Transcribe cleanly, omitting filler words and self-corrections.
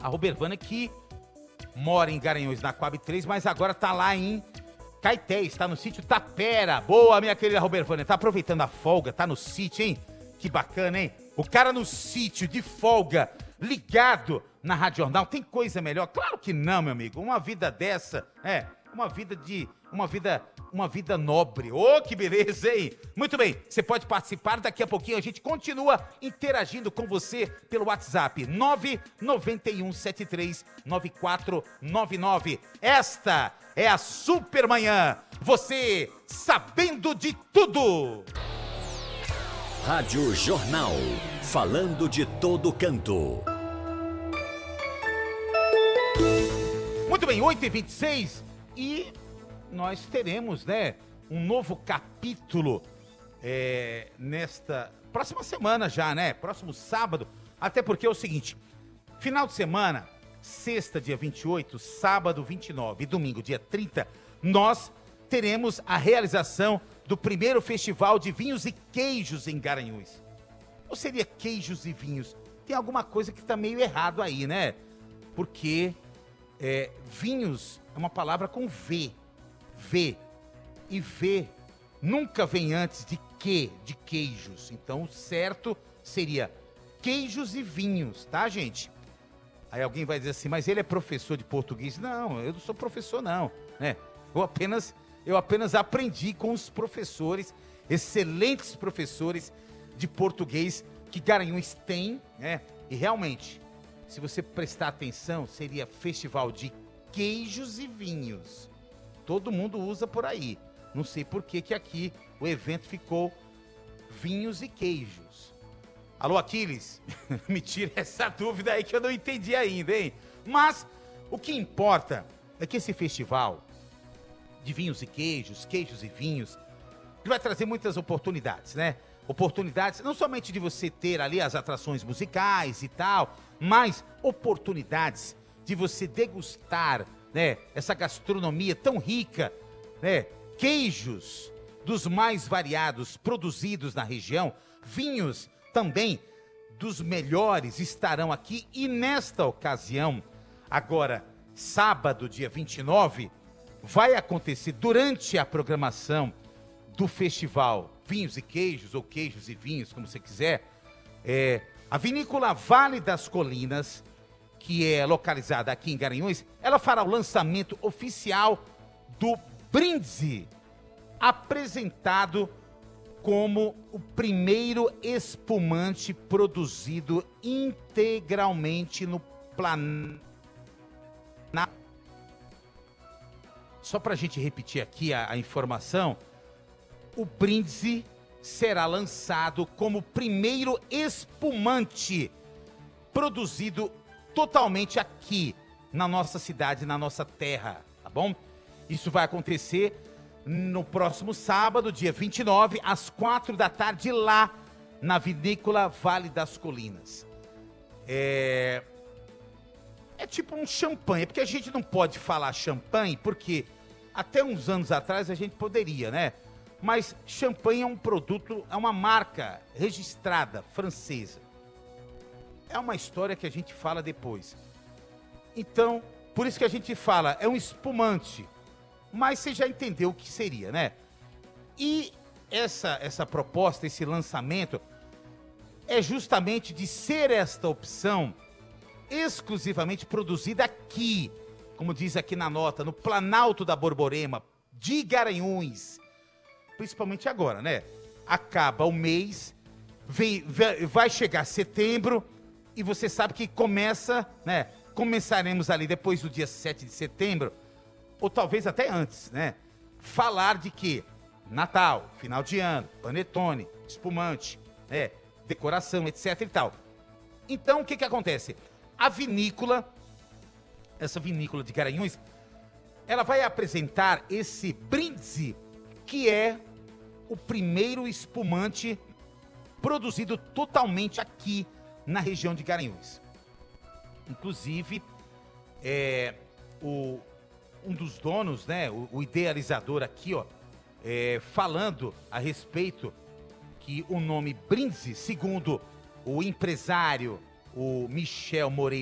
A Robervânia que mora em Garanhuns, na Coab 3, mas agora tá lá em Caetés, está no sítio Tapera. Boa, minha querida Robervânia, tá aproveitando a folga, tá no sítio, hein? Que bacana, hein? O cara no sítio, de folga, ligado na Rádio Jornal, tem coisa melhor? Claro que não, meu amigo. Uma vida dessa, uma vida nobre. Ô, que beleza, hein? Muito bem, você pode participar, daqui a pouquinho a gente continua interagindo com você pelo WhatsApp 991739499. Esta é a Supermanhã, você sabendo de tudo. Rádio Jornal, falando de todo canto. Muito bem, 8h26 e nós teremos, né, um novo capítulo nesta próxima semana já, né? Próximo sábado, até porque é o seguinte, final de semana, sexta, dia 28, sábado 29 e domingo, dia 30, nós teremos a realização do primeiro festival de vinhos e queijos em Garanhuns. Ou seria queijos e vinhos? Tem alguma coisa que tá meio errado aí, né? Porque vinhos é uma palavra com V. V. E V nunca vem antes de que, de queijos. Então, o certo seria queijos e vinhos, tá, gente? Aí alguém vai dizer assim, mas ele é professor de português. Não, eu não sou professor, não. Né? Eu apenas aprendi com os professores, excelentes professores de português que Garanhuns tem, né? E realmente, se você prestar atenção, seria festival de queijos e vinhos. Todo mundo usa por aí. Não sei por que aqui o evento ficou vinhos e queijos. Alô, Aquiles? Me tira essa dúvida aí que eu não entendi ainda, hein? Mas o que importa é que esse festival de vinhos e queijos e vinhos, ele vai trazer muitas oportunidades, né? Oportunidades não somente de você ter ali as atrações musicais e tal, mas oportunidades de você degustar, né, essa gastronomia tão rica, né? Queijos dos mais variados produzidos na região, vinhos também dos melhores estarão aqui e nesta ocasião, agora sábado, dia 29, vai acontecer durante a programação do festival Vinhos e Queijos, ou Queijos e Vinhos, como você quiser, a vinícola Vale das Colinas, que é localizada aqui em Garanhuns, ela fará o lançamento oficial do brinde, apresentado como o primeiro espumante produzido integralmente no planeta. Só para a gente repetir aqui a informação, o brinde será lançado como o primeiro espumante produzido totalmente aqui na nossa cidade, na nossa terra, tá bom? Isso vai acontecer no próximo sábado, dia 29, às 4 da tarde, lá na vinícola Vale das Colinas. É tipo um champanhe, porque a gente não pode falar champanhe, porque até uns anos atrás a gente poderia, né? Mas champanhe é um produto, é uma marca registrada, francesa. É uma história que a gente fala depois. Então, por isso que a gente fala, é um espumante. Mas você já entendeu o que seria, né? E essa proposta, esse lançamento, é justamente de ser esta opção exclusivamente produzida aqui, como diz aqui na nota, no Planalto da Borborema, de Garanhuns. Principalmente agora, né? Acaba o mês, vai chegar setembro, e você sabe que começa, né? Começaremos ali depois do dia 7 de setembro, ou talvez até antes, né? Falar de que Natal, final de ano, panetone, espumante, decoração, etc e tal. Então, o que acontece? A vinícola, essa vinícola de Garanhuns, ela vai apresentar esse brinde, que é o primeiro espumante produzido totalmente aqui na região de Garanhuns. Inclusive, um dos donos, né, o idealizador aqui, ó, falando a respeito que o nome brinde, segundo o empresário, o Michel Moreira